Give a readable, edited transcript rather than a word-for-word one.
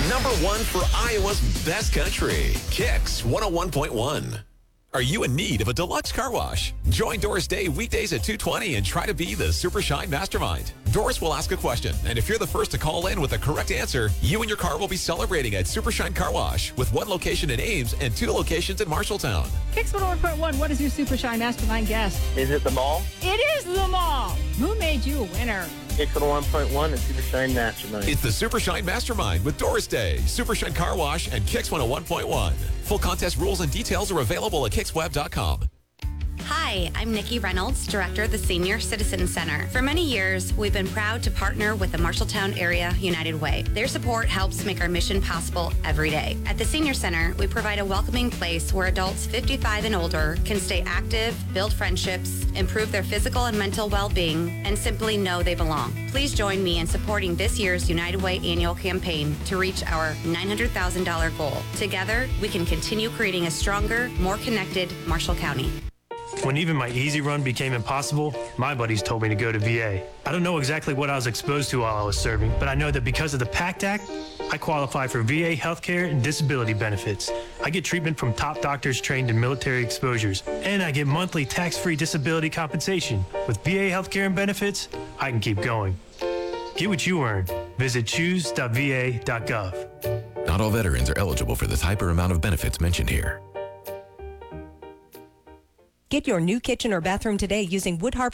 Number one for Iowa's best country, Kicks 101.1. Are you in need of a deluxe car wash? Join Doris Day weekdays at 2:20 and try to be the Super Shine Mastermind. Doris will ask a question, and if you're the first to call in with the correct answer, you and your car will be celebrating at Super Shine Car Wash with 1 location in Ames and 2 locations in Marshalltown. Kicks 101.1, what is your Super Shine Mastermind guess? Is it the mall? It is the mall. Who made you a winner? Kicks 101.1 and Super Shine Mastermind. It's the Super Shine Mastermind with Doris Day, Super Shine Car Wash, and Kicks 101.1. Full contest rules and details are available at kicksweb.com. Hi, I'm Nikki Reynolds, Director of the Senior Citizen Center. For many years, we've been proud to partner with the Marshalltown Area United Way. Their support helps make our mission possible every day. At the Senior Center, we provide a welcoming place where adults 55 and older can stay active, build friendships, improve their physical and mental well-being, and simply know they belong. Please join me in supporting this year's United Way annual campaign to reach our $900,000 goal. Together, we can continue creating a stronger, more connected Marshall County. When even my easy run became impossible, my buddies told me to go to VA. I don't know exactly what I was exposed to while I was serving, but I know that because of the PACT Act, I qualify for VA healthcare and disability benefits. I get treatment from top doctors trained in military exposures, and I get monthly tax-free disability compensation. With VA healthcare and benefits, I can keep going. Get what you earn. Visit choose.va.gov. Not all veterans are eligible for the type or amount of benefits mentioned here. Get your new kitchen or bathroom today using Wood Harbor